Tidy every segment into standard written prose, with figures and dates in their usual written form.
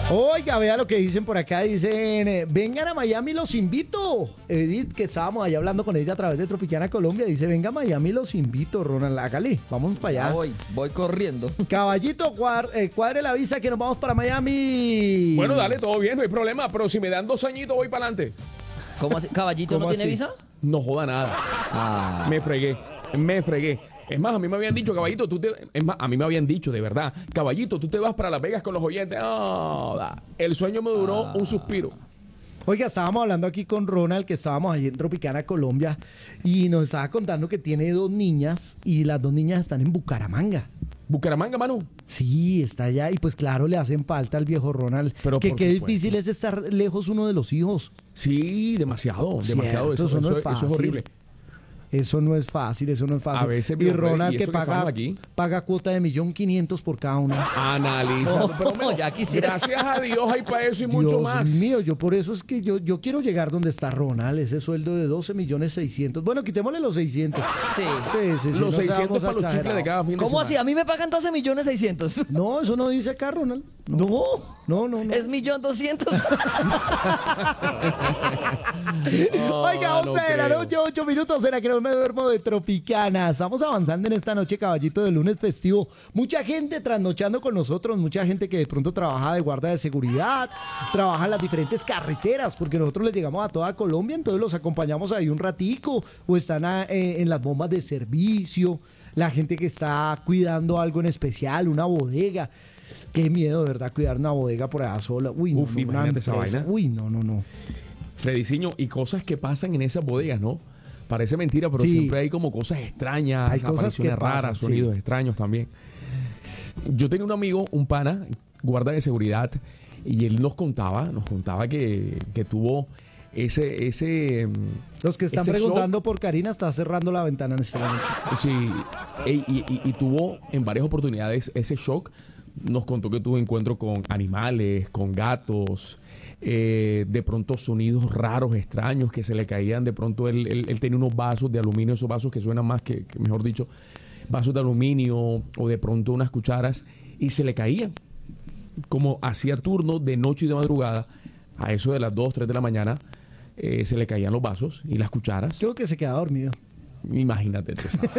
Oiga, vea lo que dicen por acá. Dicen, vengan a Miami, los invito. Edith, que estábamos allá hablando con ella a través de Tropicana Colombia, dice, venga a Miami, los invito, Ronald. Hágale, vamos para allá. Voy corriendo. Caballito, cuadre la visa que nos vamos para Miami. Bueno, dale, todo bien, no hay problema. Pero si me dan 2 añitos, voy para adelante. ¿Cómo así? ¿Caballito no tiene visa? No joda nada. Me fregué. Es más, a mí me habían dicho, caballito, a mí me habían dicho, de verdad, caballito, tú te vas para Las Vegas con los oyentes. El sueño me duró un suspiro. Oiga, estábamos hablando aquí con Ronald, que estábamos allí en Tropicana, Colombia, y nos estaba contando que tiene 2 niñas, y las 2 niñas están en Bucaramanga. ¿Bucaramanga, Manu? Sí, está allá, y pues claro, le hacen falta al viejo Ronald. Pero que qué supuesto. difícil es estar lejos uno de los hijos. Sí, demasiado. Cierto, Eso no es fácil. es horrible. Eso no es fácil. A veces, y Ronald y que eso que estamos aquí. paga cuota de 1.500.000 por cada una. Analiza. No, ya quisiera. Gracias a Dios hay para eso y mucho Dios más. mío, yo por eso es que yo quiero llegar donde está Ronald, ese sueldo de 12.600.000. Bueno, quitémosle los 600. Sí. Sí, Los no 600 seamos para los chicles de exagerados. cada fin de ¿Cómo semana. así? A mí me pagan 12.600.000. No, eso no dice acá, Ronald. No. No. Es 1.200.000. Oiga, 11 de la noche, 8 minutos, ¿será que no me duermo de Tropicana? Estamos avanzando en esta noche, caballito, de lunes festivo. Mucha gente trasnochando con nosotros, mucha gente que de pronto trabaja de guardia de seguridad, trabaja en las diferentes carreteras, porque nosotros les llegamos a toda Colombia, entonces los acompañamos ahí un ratico, o están en las bombas de servicio, la gente que está cuidando algo en especial, una bodega. Qué miedo, de verdad, cuidar una bodega por allá sola. Uy, no, Uf, una imagínate esa empresa. vaina. Uy, no. Frediciño, y cosas que pasan en esas bodegas, ¿no? Parece mentira, pero Sí. siempre hay como cosas extrañas, Hay cosas apariciones que pasan, raras, sí. sonidos extraños también. Yo tenía un amigo, un pana, guarda de seguridad, y él nos contaba que tuvo ese Los que están ese preguntando por Karina, está cerrando la ventana en este momento. sí, y tuvo en varias oportunidades ese shock. Nos contó que tuvo encuentro con animales, con gatos, de pronto sonidos raros, extraños que se le caían. De pronto él tenía unos vasos de aluminio, esos vasos que suenan más que mejor dicho, vasos de aluminio, o de pronto unas cucharas, y se le caían. Como hacía turno de noche y de madrugada, a eso de las 2, 3 de la mañana, se le caían los vasos y las cucharas. Creo que se queda dormido. Imagínate tú, ¿sabes?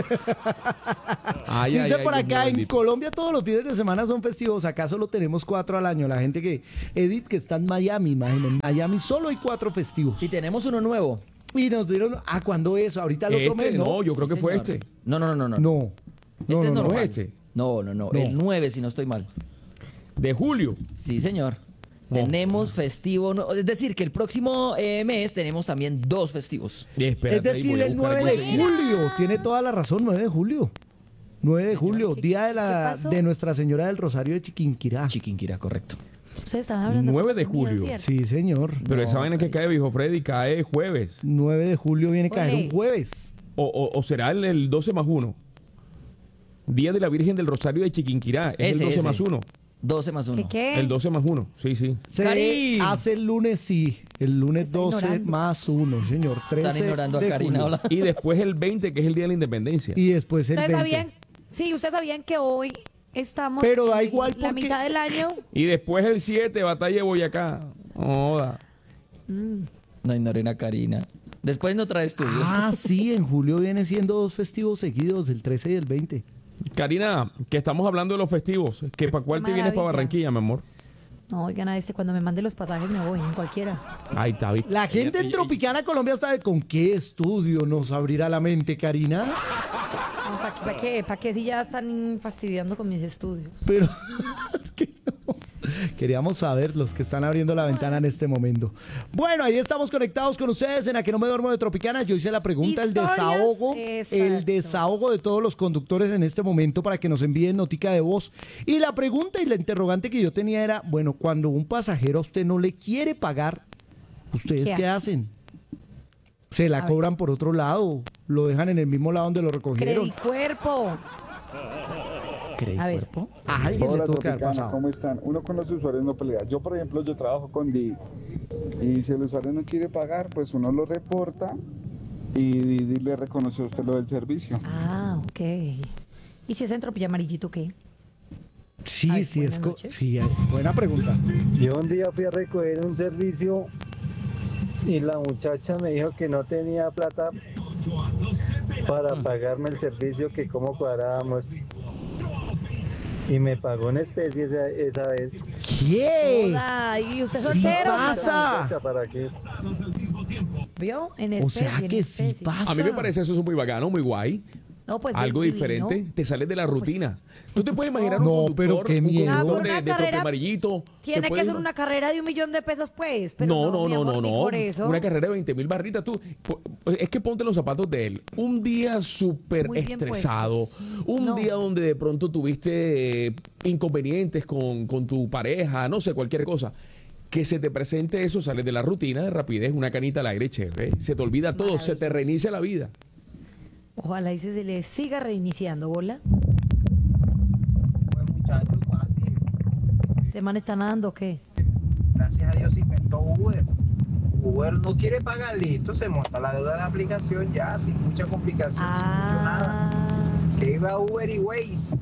Dice por Dios acá, mío en bendito. Colombia todos los fines de semana son festivos, acá solo tenemos 4 al año. La gente que, Edith, que está en Miami, imagínense, en Miami solo hay 4 festivos. Y tenemos uno nuevo. Y nos dieron, ¿cuándo es? Ahorita el otro mes, ¿no? No, yo creo Sí, que fue señor. este. No. No. Este es no, normal. este. No. El 9, si no estoy mal. De julio. Sí, señor. Oh. Tenemos festivo. Es decir, que el próximo mes tenemos también 2 festivos. Espérate, Es decir, voy a el buscar 9 de aquí. julio. Tiene toda la razón, 9 de julio. 9 de julio, día ¿Qué pasó? de Nuestra Señora del Rosario de Chiquinquirá. Chiquinquirá, correcto. Ustedes estaban hablando 9 de cosas mías, julio. ¿cierto? Sí, señor. Pero esa vaina que cae, viejo Freddy, cae jueves. 9 de julio viene a caer Ole. un jueves. O será el 12 más 1. Día de la Virgen del Rosario de Chiquinquirá. Es el 12 Ese. más 1. 12 más 1. ¿Qué? El 12 más 1. Sí. Se Karim. hace el lunes, sí. El lunes Está 12 ignorando. más 1, señor. 13 Están ignorando a de Karina. julio. Hola. Y después el 20, que es el Día de la Independencia. Y después el ¿Ustedes 20. sabían? Sí, ustedes sabían que hoy estamos Pero da en igual la porque- mitad del año. Y después el 7, Batalla de Boyacá. Joda. No ignoren a Karina. Después no trae estudios. Ah, sí, en julio viene siendo 2 festivos seguidos, el 13 y el 20. Karina, que estamos hablando de los festivos. ¿Que para cuál te vienes para Maravilla. Barranquilla, mi amor? No, oigan, cuando me mande los pasajes me voy, en cualquiera. Ahí está, ¿viste? La gente en Tropicana Colombia sabe con qué estudio nos abrirá la mente, Karina. No, ¿para qué? ¿Para qué si ya están fastidiando con mis estudios? Pero es que no. Queríamos saber los que están abriendo la ventana en este momento. Bueno, ahí estamos conectados con ustedes en A que no me duermo de Tropicana. Yo hice la pregunta, Historias, el desahogo de todos los conductores en este momento para que nos envíen notica de voz. Y la pregunta y la interrogante que yo tenía era, bueno, cuando un pasajero a usted no le quiere pagar, ¿ustedes ¿Qué qué hacen? ¿Se la A ver. cobran por otro lado? ¿Lo dejan en el mismo lado donde lo recogieron? Credicuerpo. A ver. A alguien le Hola tuvo que haber Tropicana, pasado. ¿cómo están? Uno con los usuarios no pelea. Yo, por ejemplo, yo trabajo con Didi. Y si el usuario no quiere pagar, pues uno lo reporta y Didi le reconoce a usted lo del servicio. Ah, ok. ¿Y si es en Tropilla Amarillito qué? Sí, Ay, sí, buenas noches. sí, buena pregunta. Yo un día fui a recoger un servicio y la muchacha me dijo que no tenía plata para pagarme el servicio, que cómo cuadrábamos. Y me pagó en especie esa vez. ¿Qué? Hola, ¿y usted Sí soltero? pasa. ¿Para qué? ¿Vio? En O especie, sea en que sí especie. pasa. A mí me parece eso muy bacano, muy guay. No, pues Algo divino. diferente, te sales de la pues, rutina. ¿Tú te puedes imaginar No, un conductor, pero qué miedo. Ah, por conductor una de trope carrera amarillito? Tiene que puede ser ir- una carrera de $1.000.000, pues. Pero No, mi amor, ni por eso. Una carrera de 20.000 barritas. Es que ponte los zapatos de él. Un día súper Muy bien estresado. Un No. día donde de pronto tuviste inconvenientes con tu pareja, no sé, cualquier cosa. Que se te presente eso, sales de la rutina de rapidez, una canita al aire, chévere. Se te olvida todo, se te reinicia la vida. Ojalá y se le siga reiniciando, bola. Pues muchachos, fácil. ¿Este man está nadando o qué? Gracias a Dios se inventó Uber. Uber no quiere pagar, listo, se monta la deuda de la aplicación ya, sin mucha complicación, sin mucho nada. Que iba Uber y Waze.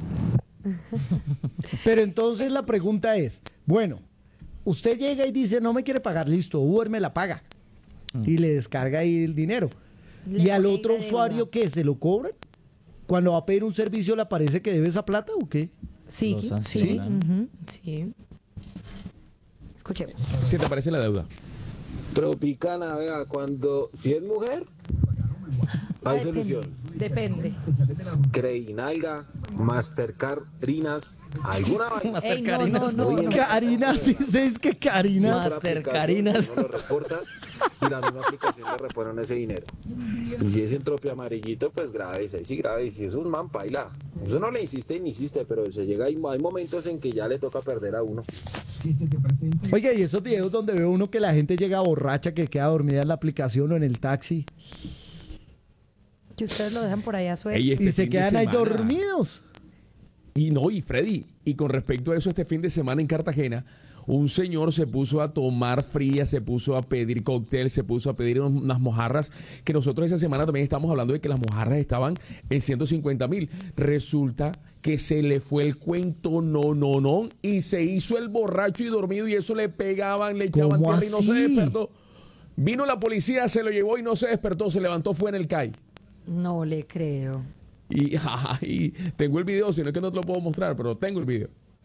Pero entonces la pregunta es, bueno, usted llega y dice, no me quiere pagar, listo, Uber me la paga. Y le descarga ahí el dinero. Le ¿Y al pone otro la deuda. usuario qué? ¿Se lo cobran? Cuando va a pedir un servicio, ¿le parece que debe esa plata o qué? Sí, Lo sí, sancionan. sí. Escuchemos. Se te aparece la deuda. Tropicana, vea, si es mujer, hay solución. Depende. Creinalga, Mastercard, Rinas, alguna vaina. Ey, no, Carinas. no, no, no. Karina, sí, es que Karina. Master Otra aplicación, Carinas. uno lo reporta y la misma aplicación le reponen ese dinero. Y si es entropia amarillito, pues grave, sí grave. Y si es un man, paila. Eso no le insiste ni insiste, pero se llega, hay momentos en que ya le toca perder a uno. Oiga, y esos videos donde ve uno que la gente llega borracha, que queda dormida en la aplicación o en el taxi Que ustedes lo dejan por allá suelto. Ey, este y se fin de quedan ahí semana- dormidos. Y no, y Freddy, y con respecto a eso, este fin de semana en Cartagena, un señor se puso a tomar fría, se puso a pedir cóctel, se puso a pedir unas mojarras, que nosotros esa semana también estamos hablando de que las mojarras estaban en 150.000. Resulta que se le fue el cuento, no, y se hizo el borracho y dormido, y eso le pegaban, le echaban ¿Cómo tierra y no se así? despertó. Vino la policía, se lo llevó y no se despertó, se levantó, fue en el CAI. No le creo. Y tengo el video, si no es que no te lo puedo mostrar, pero tengo el video.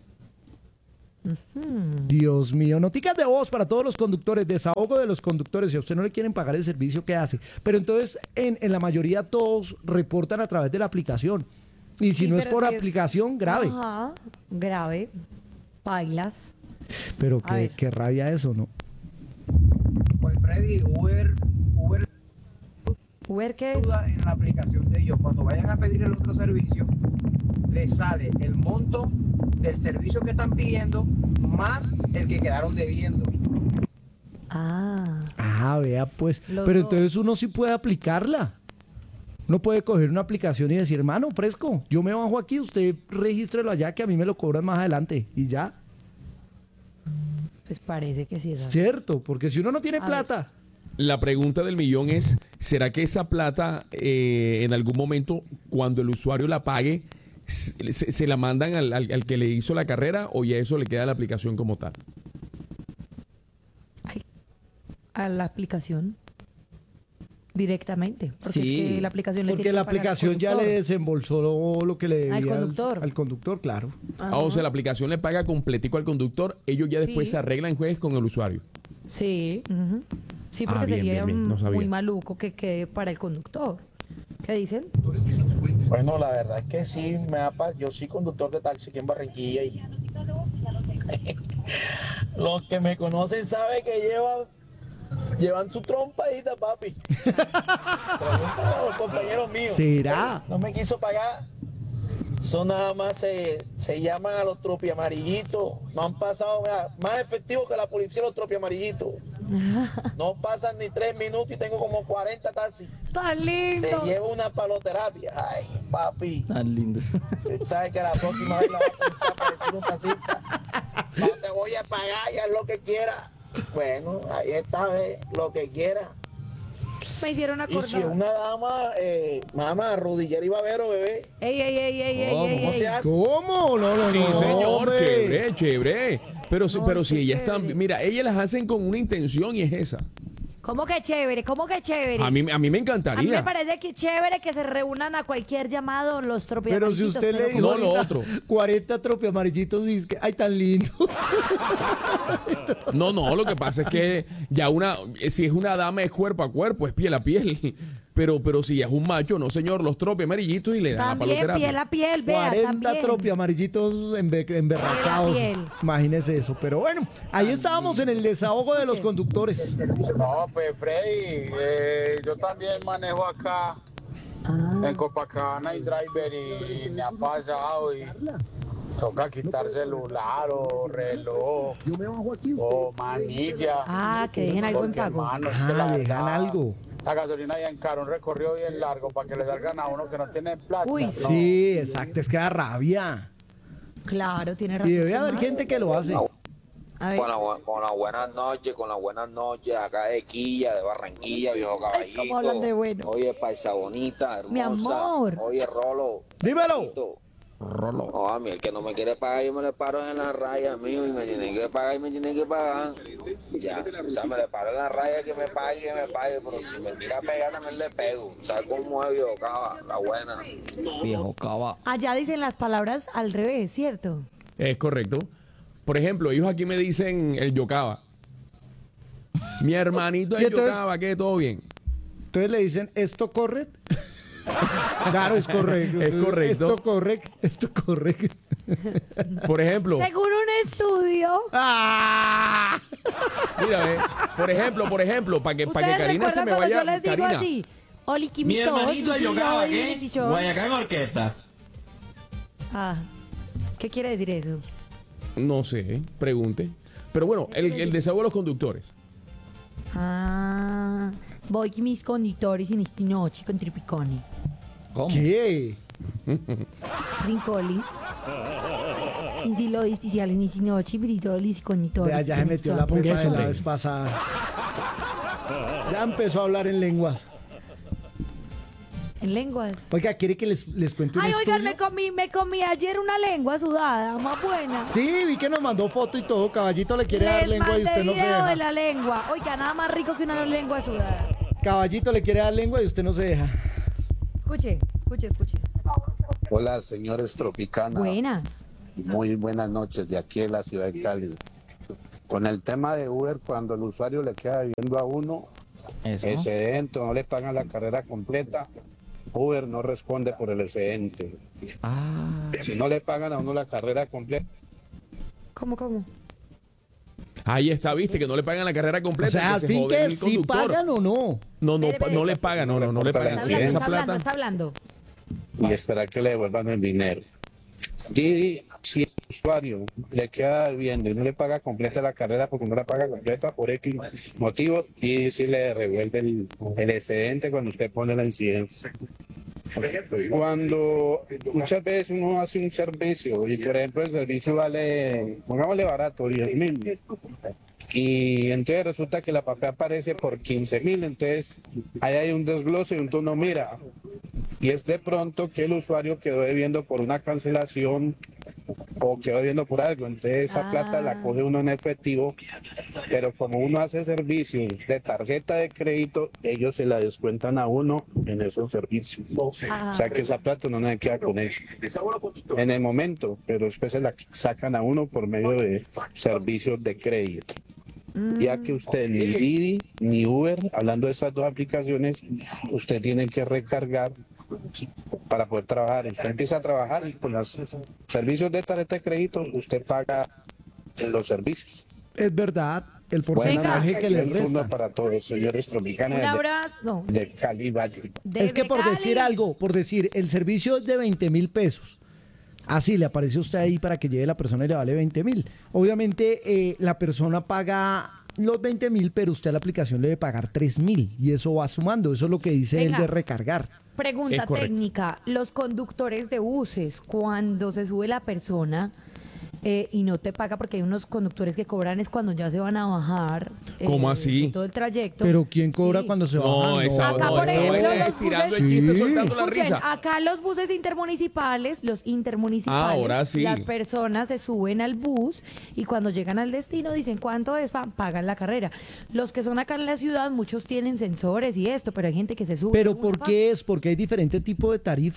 Dios mío, noticas de voz para todos los conductores, desahogo de los conductores. Si a usted no le quieren pagar el servicio, ¿qué hace? Pero entonces, en la mayoría todos reportan a través de la aplicación. Y si Sí, no es pero por si aplicación, grave. Ajá, grave. Bailas. Pero A ver. qué rabia eso, ¿no? Pues Freddy, Uber ¿Uber qué? duda en la aplicación de ellos. Cuando vayan a pedir el otro servicio, les sale el monto del servicio que están pidiendo más el que quedaron debiendo. Ah, Ah, vea pues. Los Pero dos. entonces uno sí puede aplicarla. Uno puede coger una aplicación y decir, hermano, fresco, yo me bajo aquí, usted regístrelo allá que a mí me lo cobran más adelante. Y ya, pues parece que sí es así. cierto, porque si uno no tiene A plata, La pregunta del millón es, ¿será que esa plata en algún momento, cuando el usuario la pague, se la mandan al que le hizo la carrera o ya eso le queda a la aplicación como tal? A la aplicación. Directamente. Porque Sí. es que la aplicación le porque tiene la que pagar al aplicación ya le conductor. desembolsó lo que le debía Al conductor. al conductor, claro. Ajá. O sea, la aplicación le paga completico al conductor, ellos ya después Sí. se arreglan jueves con el usuario. Sí. Ujú. Sí, porque Bien, sería bien, no sabía. muy maluco que quede para el conductor. ¿Qué dicen? Bueno, la verdad es que sí, yo soy conductor de taxi aquí en Barranquilla y los que me conocen saben que llevan su trompadita, papi. Pregúntale a los compañeros míos. ¿Será? No me quiso pagar. Eso nada más se llaman a los tropiamarillitos. No han pasado, mira, más efectivo que la policía los tropiamarillitos. No pasan ni 3 minutos y tengo como 40 taxis. ¡Tan Se lindo! lleva una paloterapia. Ay, papi. Tan lindos. Sabes que la próxima vez la va a pensar para decir un taxista. No te voy a pagar, ya es lo que quiera. Bueno, ahí está, ve, lo que quiera. Me hicieron Y si es acordar. una dama, mamá, rodillera y babero, bebé. Ey. ¿Cómo se hace? ¿Cómo? No, Sí, señor, hombre. chévere, chévere. Pero, No, pero qué si ellas chévere. están, mira, ellas las hacen con una intención y es esa. ¿Cómo que chévere? ¿Cómo que chévere? A mí me A mí me encantaría. parece que chévere que se reúnan a cualquier llamado los Pero tropiamarillitos. si usted le dijo No, lo ahorita otro. 40 tropiamarillitos, dice que, ay, tan lindo. No, lo que pasa es que ya si es una dama es cuerpo a cuerpo, es piel a piel. Pero si es un macho, no señor, los tropi amarillitos y le dan la También paloterapia. piel a piel, vea, 40 también. tropiamarillitos emberracados. Piel a piel. Imagínese eso. Pero bueno, ahí estábamos en el desahogo de los conductores. No, pues Freddy, yo también manejo acá en Copacabana y driver y me ha pasado y toca quitar celular o reloj o manilla. Ah, que dejen algo en Porque, pago. hermano, es que la Dejan verdad, algo. La gasolina ya en caro, un recorrido bien largo para que le salgan a uno que no tiene plata. Uy, No. Sí, exacto, es que da rabia. Claro, tiene razón. Y debe ¿Qué haber más? gente que lo hace. A ver, Con las buenas noches, acá de Quilla, de Barranquilla, viejo Ay, cómo hablan de caballito. bueno. Oye, paisa bonita, hermosa. Mi amor. Oye, Rolo. Dímelo. No, a mí el que no me quiere pagar, yo me le paro en la raya, mío, y me tiene que pagar, y me tiene que pagar. Ya, o sea, me le paro en la raya, que me pague, pero si me tira a pegar, también le pego. ¿Sabes cómo es, viejo caba? La buena. Viejo cava. allá dicen las palabras al revés, ¿cierto? Es correcto. Por ejemplo, ellos aquí me dicen el yocaba. Mi hermanito Y el entonces- yocaba, que todo bien. Entonces le dicen, ¿esto corre? Claro, es correcto. Es correcto. Esto corre. Por ejemplo, Según un estudio, ¡Ah! mira, por ejemplo, para que ustedes Karina se recuerdan me cuando vaya. yo les digo Karina, así, Oli Mi hermanito Yocaba, ¿qué? Guayacán. Guayacán Orquesta. Ah, ¿qué quiere decir eso? no sé, pregunte. Pero bueno, el desahogo de los conductores. Ah, voy mis conditores in sti noci con tripiconi. ¿Cómo? ¿Qué? Rincolis. Insilo especial in sti noci, britolis conditores. Vea, ya se metió la pepa de la vez pasada. Ya empezó a hablar en lenguas. En lenguas. Oiga, ¿quiere que les cuente un Ay, oigan, estudio? me comí ayer una lengua sudada, más buena. Sí, vi que nos mandó foto y todo. Caballito le quiere dar Les lengua y mandé usted no se video de deja. la lengua. Oiga, nada más rico que una lengua sudada. Caballito le quiere dar lengua y usted no se deja. Escuche. Hola, señores Tropicana. Buenas. Muy buenas noches de aquí en la ciudad de Cali. Con el tema de Uber, cuando el usuario le queda debiendo a uno, Eso. excedente, no le pagan la carrera completa, Uber no responde por el excedente. Ah, Si no le pagan a uno la carrera completa, ¿Cómo? Ahí está, viste, que no le pagan la carrera O completa. sea, al se fin jode que el sí conductor. pagan o no. No Espere. le pagan, no le pagan. Está hablando, Esa plata. Está hablando. y esperar que le devuelvan el dinero. Y si el usuario le queda debiendo y no le paga completa la carrera porque no la paga completa por X motivo, y si le devuelve el excedente cuando usted pone la incidencia. Cuando muchas veces uno hace un servicio y por ejemplo el servicio vale, pongámosle barato, 10.000, y entonces resulta que la papel aparece por 15.000, entonces ahí hay un desglose y un tono mira, y es de pronto que el usuario quedó debiendo por una cancelación o quedó debiendo por algo, entonces esa plata la coge uno en efectivo, pero como uno hace servicios de tarjeta de crédito, ellos se la descuentan a uno en esos servicios. O sea que esa plata uno no se queda con eso en el momento, pero después se la sacan a uno por medio de servicios de crédito. Ya que usted ni Didi ni Uber, hablando de estas dos aplicaciones, usted tiene que recargar para poder trabajar. Usted empieza a trabajar con los servicios de tarjeta de crédito, usted paga en los servicios. Es verdad, el Bueno, porcentaje que le el turno resta. para todos, señores tropicanos Un abrazo. No. de Cali Valle. Es que por Cali. decir algo, el servicio es de 20.000 pesos. Así le aparece a usted ahí para que lleve la persona y le vale 20.000. Obviamente la persona paga los 20.000, pero usted a la aplicación le debe pagar 3.000 y eso va sumando. Eso es lo que dice él Venga. de recargar. Pregunta Es correcto. técnica. Los conductores de buses, cuando se sube la persona y no te paga porque hay unos conductores que cobran es cuando ya se van a bajar. ¿Cómo así? Todo el trayecto. Pero ¿quién cobra Sí. cuando se No, baja? esa, Acá, no, por esa ejemplo, vaina los es tirando el buses- chiste, Sí. soltando la Escuchen, risa. acá los buses intermunicipales, Ahora sí. las personas se suben al bus y cuando llegan al destino dicen cuánto es, pagan la carrera. Los que son acá en la ciudad, muchos tienen sensores y esto, pero hay gente que se sube. ¿Pero uno por paga. qué es? Porque hay diferente tipo de tarifa.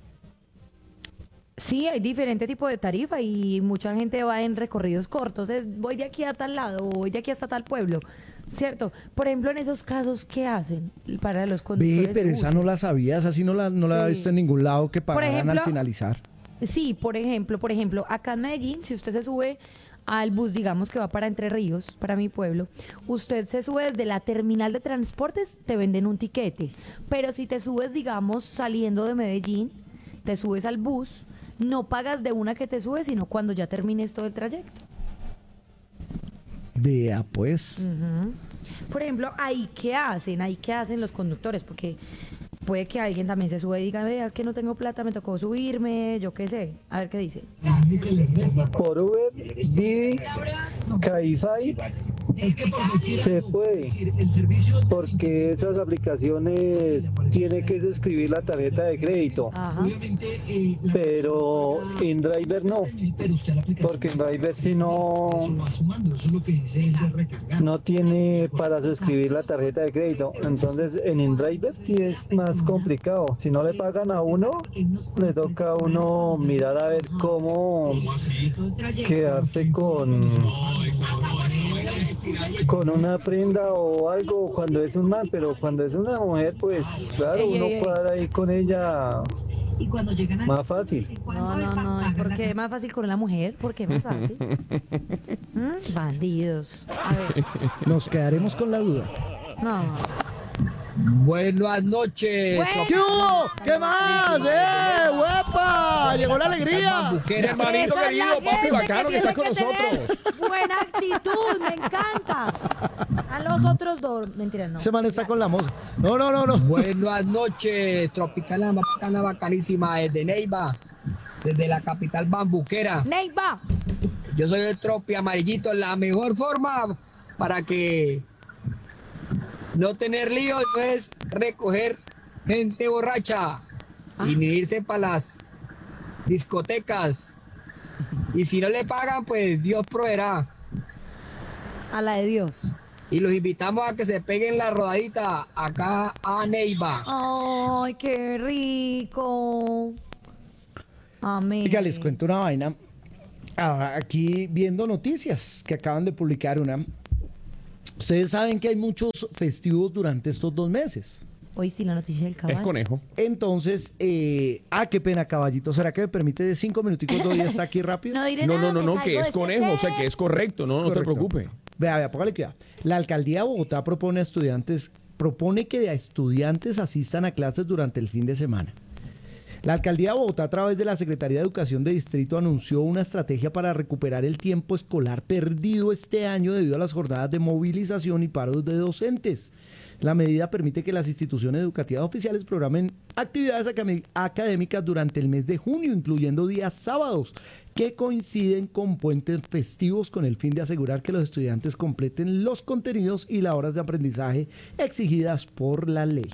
Sí, hay diferente tipo de tarifa y mucha gente va en recorridos cortos. Voy de aquí a tal lado, o voy de aquí hasta tal pueblo, ¿cierto? Por ejemplo, en esos casos, ¿qué hacen para los conductores? Ve, pero de esa buses? no la sabía, esa sí no la he Sí. visto en ningún lado que pagaran al ejemplo, finalizar. Sí, por ejemplo, acá en Medellín, si usted se sube al bus, digamos que va para Entre Ríos, para mi pueblo, usted se sube desde la terminal de transportes, te venden un tiquete. Pero si te subes, digamos, saliendo de Medellín, te subes al bus, no pagas de una que te subes, sino cuando ya termines todo el trayecto. Vea, pues. Ujú. Por ejemplo, ahí qué hacen los conductores, porque puede que alguien también se sube y diga, veas que no tengo plata, me tocó subirme, yo qué sé, a ver qué dice. Por Uber, Didi, Cabify, se puede, porque esas aplicaciones tiene que suscribir la tarjeta de crédito, Ajá. pero en Driver no, porque en Driver si no tiene para suscribir la tarjeta de crédito, entonces en InDriver sí es más complicado. Si no le pagan a uno, le toca a uno mirar a ver cómo quedarse con una prenda o algo cuando es un man, pero cuando es una mujer, pues claro, Ey, uno ey, ey. cuadra ahí con ella más fácil. No, ¿y por qué es más fácil con una mujer? ¿Por qué es más fácil? Bandidos. A ver, Nos quedaremos con la duda. no. Buenas noches. Bueno. ¿Qué hubo? ¿Qué más? ¡Huepa! ¡Llegó la alegría! Mi hermanito Esa es querido, la papi gente bacano que está tiene con que tener nosotros. buena actitud, me encanta. A los otros dos, mentiras, no. Ese man está con la moza. No. Buenas noches. Tropicana bacana, bacanísima desde Neiva, desde la capital bambuquera. Neiva. Yo soy el Tropi Amarillito. La mejor forma para que no tener lío no es recoger gente borracha y ni irse para las discotecas. Y si no le pagan, pues Dios proveerá. A la de Dios. Y los invitamos a que se peguen la rodadita acá a Neiva. Ay, qué rico. Amén. Oiga, les cuento una vaina. Aquí viendo noticias que acaban de publicar una. Ustedes saben que hay muchos festivos durante estos 2 meses. Hoy sí la noticia del caballo. Es conejo. Entonces, qué pena, caballito. ¿Será que me permite 5 minuticos doy está aquí rápido? No diré nada, me No, salgo que de es este conejo, o sea, set. que es correcto, no te Correcto. preocupes. Vea, póngale cuidado. La alcaldía de Bogotá propone que a estudiantes asistan a clases durante el fin de semana. La alcaldía de Bogotá, a través de la Secretaría de Educación de Distrito, anunció una estrategia para recuperar el tiempo escolar perdido este año debido a las jornadas de movilización y paros de docentes. La medida permite que las instituciones educativas oficiales programen actividades académicas durante el mes de junio, incluyendo días sábados, que coinciden con puentes festivos, con el fin de asegurar que los estudiantes completen los contenidos y las horas de aprendizaje exigidas por la ley.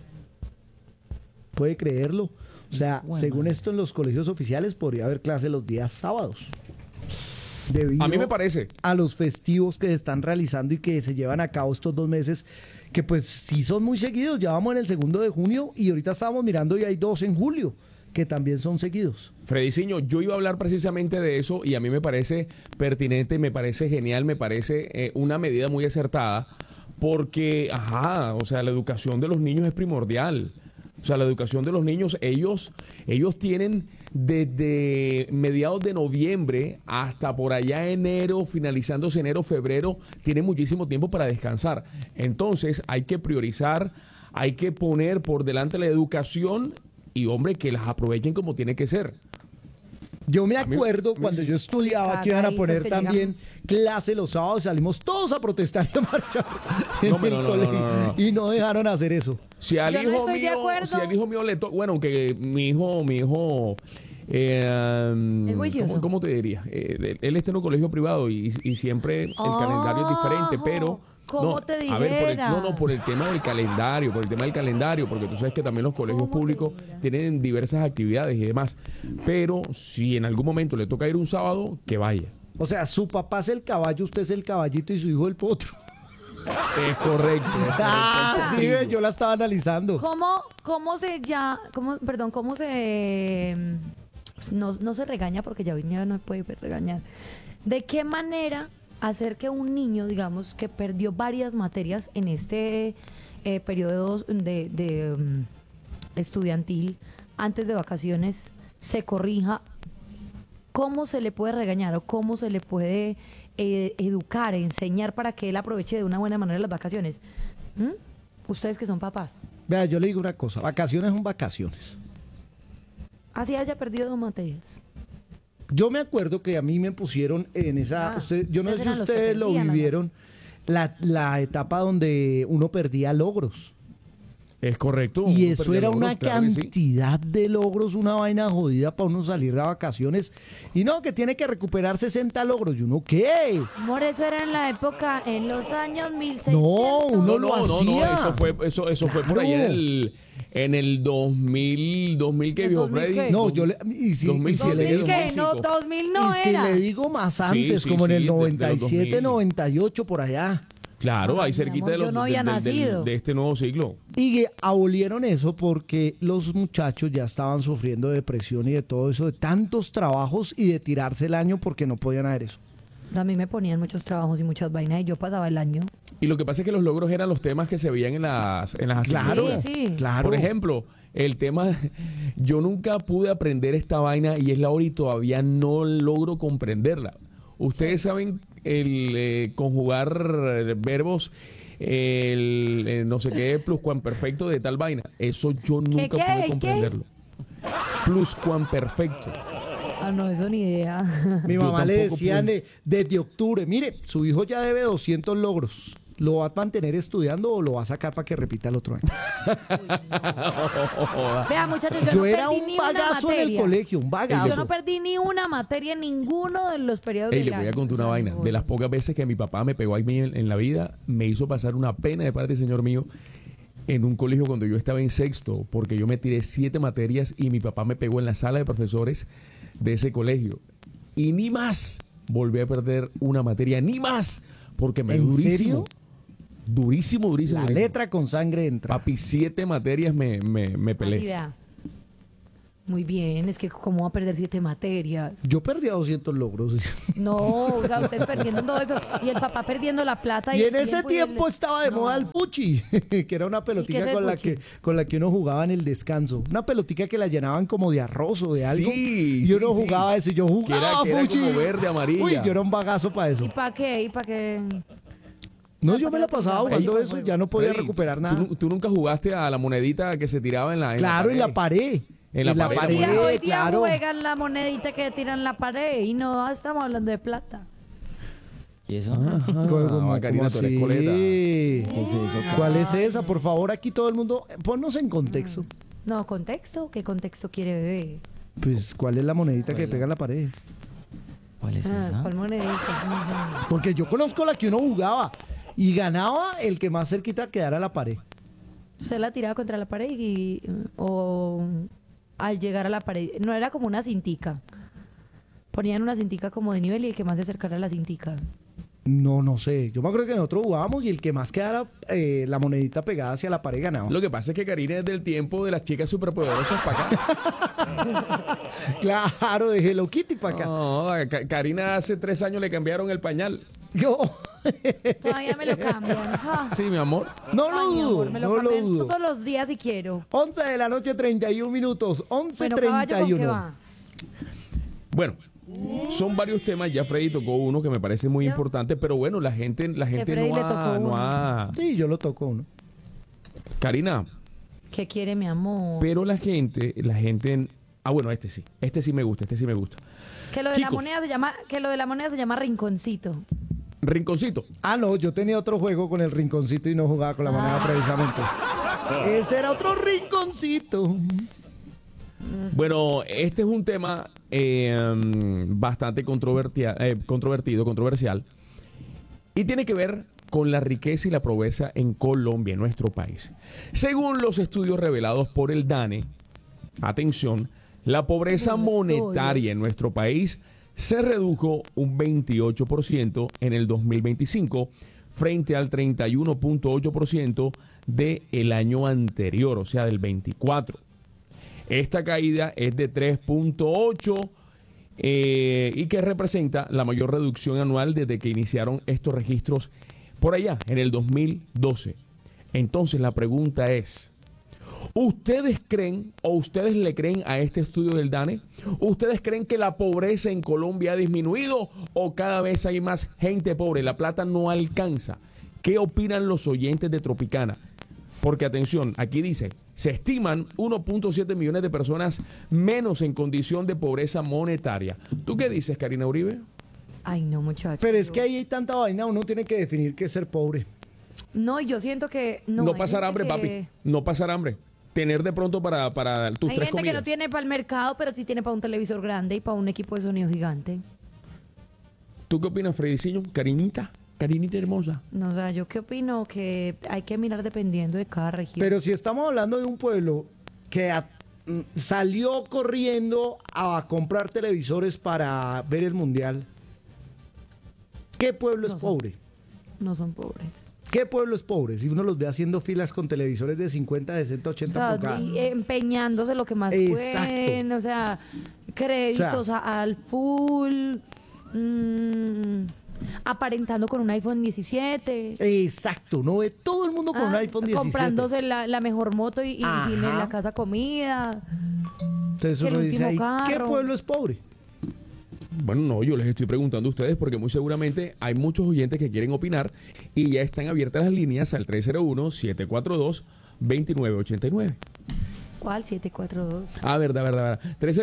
¿Puede creerlo? O sea, según esto, en los colegios oficiales podría haber clase los días sábados. Debido A mí me parece. a los festivos que se están realizando y que se llevan a cabo estos 2 meses, que pues sí son muy seguidos. Ya vamos en el 2 de junio y ahorita estábamos mirando y hay 2 en julio, que también son seguidos. Frediciño, yo iba a hablar precisamente de eso y a mí me parece pertinente, me parece genial, me parece una medida muy acertada porque, o sea, la educación de los niños es primordial. O sea, la educación de los niños, ellos tienen desde mediados de noviembre hasta por allá enero, finalizándose enero, febrero, tienen muchísimo tiempo para descansar. Entonces hay que priorizar, hay que poner por delante la educación y, hombre, que las aprovechen como tiene que ser. Yo me acuerdo cuando yo estudiaba que iban a poner que también clase los sábados, salimos todos a protestar y a marchar en hombre, el no, colegio no. y no dejaron hacer eso. Si al Yo no hijo estoy de mío, acuerdo. si al hijo mío le toca, bueno, que mi hijo juicioso. ¿Cómo te diría? Él está en un colegio privado y siempre el calendario es diferente, pero... ¿Cómo te dijera? A ver, por el tema del calendario, porque tú sabes que también los colegios públicos tienen diversas actividades y demás. Pero si en algún momento le toca ir un sábado, que vaya. O sea, su papá es el caballo, usted es el caballito y su hijo el potro. Es correcto. Sí, yo la estaba analizando. ¿Cómo se no se regaña porque ya hoy día no puede regañar? ¿De qué manera hacer que un niño, digamos, que perdió varias materias en este periodo de estudiantil antes de vacaciones, se corrija? ¿Cómo se le puede regañar o cómo se le puede educar, enseñar para que él aproveche de una buena manera las vacaciones? Ustedes que son papás. Vea, yo le digo una cosa, vacaciones son vacaciones. Así haya perdido 2 materias. Yo me acuerdo que a mí me pusieron en esa... yo no sé si ustedes lo vivieron, la etapa donde uno perdía logros. Es correcto. Y eso era una cantidad de logros, una vaina jodida para uno salir de vacaciones. Y no, que tiene que recuperar 60 logros. ¿Y uno qué? Amor, eso era en la época, en los años 1600. No, uno lo hacía. Eso fue por ahí en el 2000 que viejo Freddy. No, yo le... Y si, 2000, y si le digo, no, 2000 no y si era. le digo más antes, como en el 97, 98, por allá. Claro, ahí cerquita de yo no había nacido. de este nuevo siglo. Y abolieron eso porque los muchachos ya estaban sufriendo de depresión y de todo eso, de tantos trabajos y de tirarse el año porque no podían hacer eso. A mí me ponían muchos trabajos y muchas vainas y yo pasaba el año. Y lo que pasa es que los logros eran los temas que se veían en las asignaturas. Sí. Claro. Por ejemplo, el tema, yo nunca pude aprender esta vaina y es la hora y todavía no logro comprenderla. Ustedes saben conjugar verbos, no sé qué, pluscuamperfecto de tal vaina. Eso yo nunca pude comprenderlo. Pluscuamperfecto. No, eso ni idea. Mi mamá le decían desde octubre, mire, su hijo ya debe 200 logros. ¿Lo va a mantener estudiando o lo va a sacar para que repita el otro año? Vea, muchachos, yo no era perdí un ni una bagazo en el materia. colegio, un bagazo. Yo no perdí ni una materia en ninguno de los periodos del Le voy a contar una vaina. De las pocas veces que mi papá me pegó a mí en la vida, me hizo pasar una pena de padre y señor mío en un colegio cuando yo estaba en sexto, porque yo me tiré 7 materias y mi papá me pegó en la sala de profesores de ese colegio. Y ni más volví a perder una materia, ni más, porque me dio durísimo. ¿Serio? Durísimo. La letra con sangre entra. Papi, 7 materias me peleé. Así vea. Muy bien, es que ¿cómo va a perder 7 materias? Yo perdí a 200 logros. No, o sea, ustedes perdiendo todo eso y el papá perdiendo la plata. Y en ese tiempo estaba de moda el puchi, que era una pelotica con la que uno jugaba en el descanso. Una pelotica que la llenaban como de arroz o de algo. Sí, y uno jugaba eso y yo jugaba que era puchi. como verde, amarilla. Uy, yo era un bagazo para eso. ¿Y para qué? No, yo me la pasaba jugando eso, ya no podía recuperar nada. ¿Tú nunca jugaste a la monedita que se tiraba en la Claro, en la pared. En la pared. Hoy día claro. juegan la monedita que tiran la pared y no estamos hablando de plata. ¿Y eso? Karina, tú eres coleta. ¿Qué es eso? ¿Cuál es esa? Por favor, aquí todo el mundo, ponnos en contexto. No, ¿contexto? ¿Qué contexto quiere bebé? Pues, ¿cuál es la monedita que pega en la pared? ¿Cuál es esa? ¿Cuál monedita? Porque yo conozco la que uno jugaba y ganaba el que más cerquita quedara a la pared. Usted la tiraba contra la pared o al llegar a la pared, no era como una cintica. Ponían una cintica como de nivel y el que más se acercara a la cintica. No sé. Yo me acuerdo que nosotros jugábamos y el que más quedara la monedita pegada hacia la pared ganaba. Lo que pasa es que Karina es del tiempo de las chicas superpoderosas para acá. Claro, de Hello Kitty para acá. No, Karina hace 3 años le cambiaron el pañal. Yo. Todavía me lo cambian. Sí, mi amor. No lo Ay, mi dudo, amor, me lo no lo cambian dudo. todos los días si quiero. 11 de la noche, 31 minutos. Bueno, caballo, ¿con qué va? Bueno, son varios temas. Ya Freddy tocó uno que me parece muy importante, pero bueno, la gente Freddy no le tocó ha, no ha... Sí, yo lo toco uno. Karina, ¿Qué quiere mi amor? pero la gente... Ah, bueno, este sí me gusta. Que lo de Chicos. la moneda se llama rinconcito. Rinconcito. Ah, no, yo tenía otro juego con el rinconcito y no jugaba con la moneda precisamente. Ese era otro rinconcito. Bueno, este es un tema bastante controversial, y tiene que ver con la riqueza y la pobreza en Colombia, en nuestro país. Según los estudios revelados por el DANE, atención, la pobreza monetaria en nuestro país se redujo un 28% en el 2025 frente al 31.8% del año anterior, o sea, del 24. Esta caída es de 3.8 y que representa la mayor reducción anual desde que iniciaron estos registros por allá, en el 2012. Entonces la pregunta es, ¿ustedes creen o ustedes le creen a este estudio del DANE? ¿Ustedes creen que la pobreza en Colombia ha disminuido o cada vez hay más gente pobre? La plata no alcanza. ¿Qué opinan los oyentes de Tropicana? Porque atención, aquí dice, se estiman 1.7 millones de personas menos en condición de pobreza monetaria. ¿Tú qué dices, Karina Uribe? Ay, no, muchachos. Pero es que ahí hay tanta vaina, uno tiene que definir qué es ser pobre. No, y yo siento que... No hay pasar gente hambre, papi. No pasar hambre. Tener de pronto para tus Hay tres gente comidas. que no tiene para el mercado, pero sí tiene para un televisor grande y para un equipo de sonido gigante. ¿Tú qué opinas, Frediciño? Karinita hermosa. No, o sea, yo qué opino que hay que mirar dependiendo de cada región. Pero si estamos hablando de un pueblo que salió corriendo a comprar televisores para ver el mundial, ¿qué pueblo es pobre? No son pobres. ¿Qué pueblo es pobre? Si uno los ve haciendo filas con televisores de 50, 60, 80 pulgadas. Y empeñándose lo que más Exacto. pueden, o sea, créditos al full, aparentando con un iPhone 17. Exacto, no ve todo el mundo con un iPhone 17. Comprándose la mejor moto y sin en la casa comida. Entonces uno dice ahí, ¿qué pueblo es pobre? Bueno, no, yo les estoy preguntando a ustedes porque muy seguramente hay muchos oyentes que quieren opinar y ya están abiertas las líneas al 301-742-2989. ¿Cuál? 742. Ah, verdad.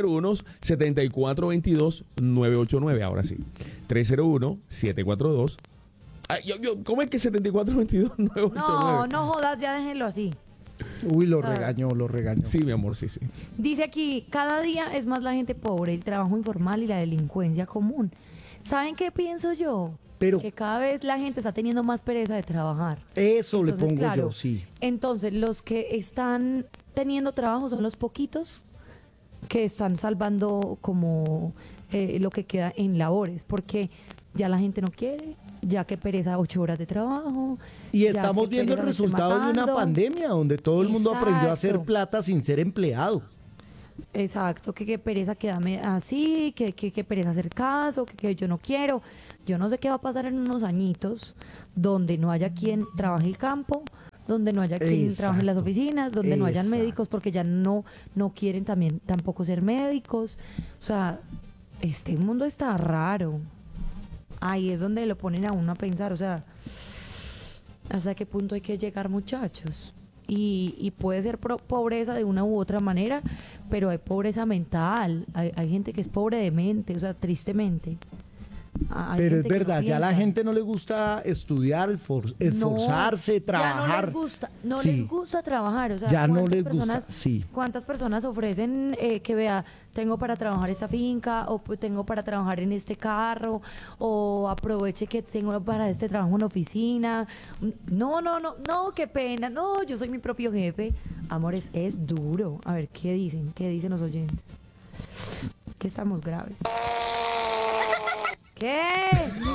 301-7422-989, ahora sí. 301-742. ¿Cómo es que 7422-989? No jodas, ya déjenlo así. Uy, lo regañó. Sí, mi amor, sí. Dice aquí, cada día es más la gente pobre, el trabajo informal y la delincuencia común. ¿Saben qué pienso yo? Que cada vez la gente está teniendo más pereza de trabajar. Eso entonces, le pongo claro, yo, sí. Entonces, los que están teniendo trabajo son los poquitos que están salvando como lo que queda en labores, porque ya la gente no quiere, ya que pereza 8 horas de trabajo. Y estamos viendo el resultado de una pandemia donde todo el mundo aprendió a hacer plata sin ser empleado. Exacto, que pereza quedarme así, que pereza hacer caso, que yo no quiero. Yo no sé qué va a pasar en unos añitos donde no haya quien trabaje el campo, donde no haya quien trabaje en las oficinas, donde no hayan médicos porque ya no quieren tampoco ser médicos. O sea, este mundo está raro. Ahí es donde lo ponen a uno a pensar, o sea, ¿hasta qué punto hay que llegar, muchachos? Y puede ser pobreza de una u otra manera, pero hay pobreza mental, hay gente que es pobre de mente, o sea, tristemente. Pero es verdad, ya a la gente no le gusta estudiar, esforzarse, trabajar. No les gusta trabajar, o sea, ya no les gusta, ¿cuántas personas ofrecen que vea, tengo para trabajar esta finca, o tengo para trabajar en este carro, o aproveche que tengo para este trabajo en oficina? No, qué pena, no, yo soy mi propio jefe. Amores, es duro. A ver, ¿qué dicen los oyentes? Que estamos graves. ¿Qué?